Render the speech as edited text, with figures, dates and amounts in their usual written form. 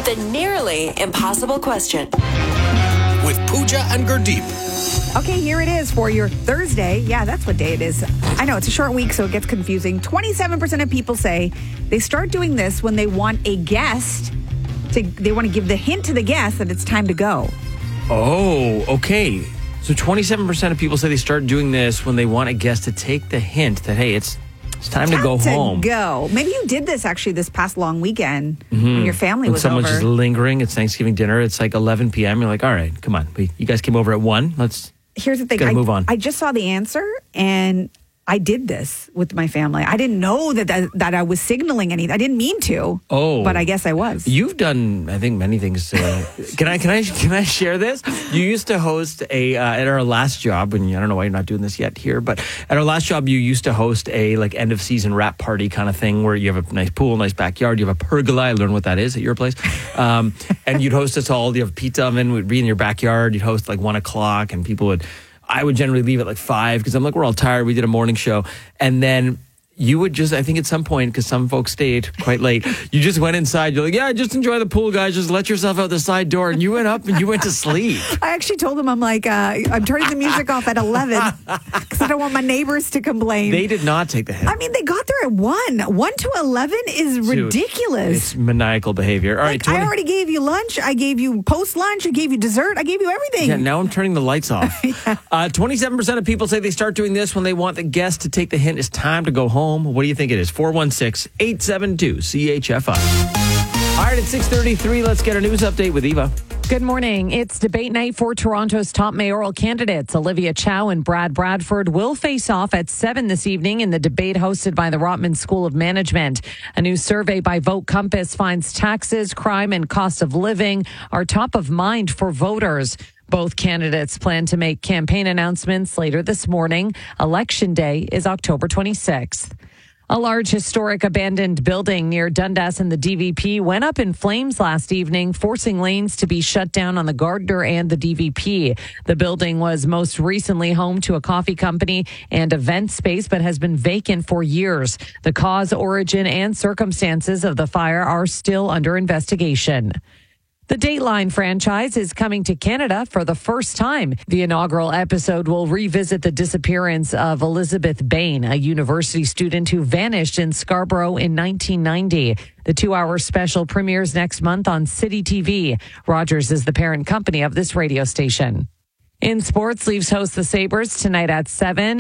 The nearly impossible question. With Pooja and Gurdeep. Okay, here it is for your Thursday. Yeah, that's what day it is. I know, it's a short week, so it gets confusing. 27% of people say they start doing this when they want a guest. They want to give the hint to the guest that it's time to go. Oh, okay. So 27% of people say they start doing this when they want a guest to take the hint that, hey, it's time to go home. Go. Maybe you did this actually this past long weekend when your family was someone's over. just lingering. It's Thanksgiving dinner. It's like 11 p.m. You're like, all right, come on. You guys came over at 1. Here's the thing. Gotta move on. I just saw the answer, and I did this with my family. I didn't know that I was signaling anything. I didn't mean to. Oh, but I guess I was. You've done, I think, many things. Can I share this? You used to host at our last job, and I don't know why you're not doing this yet here, but at our last job, you used to host a like end of season wrap party kind of thing where you have a nice pool, nice backyard. You have a pergola. I learned what that is at your place, and you'd host us all. You have a pizza oven. We'd be in your backyard. You'd host like 1 o'clock, and people would. I would generally leave at like 5 because I'm like, we're all tired. We did a morning show. And then you would just, I think at some point, because some folks stayed quite late, you just went inside. You're like, yeah, just enjoy the pool, guys. Just let yourself out the side door. And you went up and you went to sleep. I actually told them, I'm like, I'm turning the music off at 11 because I don't want my neighbors to complain. They did not take the hint. I mean, they got there at 1. 1 to 11 is ridiculous. It's maniacal behavior. All right, I already gave you lunch. I gave you post-lunch. I gave you dessert. I gave you everything. Yeah, now I'm turning the lights off. 27% of people say they start doing this when they want the guest to take the hint. It's time to go home. What do you think it is? 416-872-CHFI. All right, at 6:33, let's get a news update with Eva. Good morning. It's debate night for Toronto's top mayoral candidates. Olivia Chow and Brad Bradford will face off at 7 this evening in the debate hosted by the Rotman School of Management. A new survey by Vote Compass finds taxes, crime, and cost of living are top of mind for voters. Both candidates plan to make campaign announcements later this morning. Election Day is October 26th. A large historic abandoned building near Dundas and the DVP went up in flames last evening, forcing lanes to be shut down on the Gardner and the DVP. The building was most recently home to a coffee company and event space, but has been vacant for years. The cause, origin, and circumstances of the fire are still under investigation. The Dateline franchise is coming to Canada for the first time. The inaugural episode will revisit the disappearance of Elizabeth Bain, a university student who vanished in Scarborough in 1990. The 2-hour special premieres next month on City TV. Rogers is the parent company of this radio station. In sports, Leafs host the Sabres tonight at 7.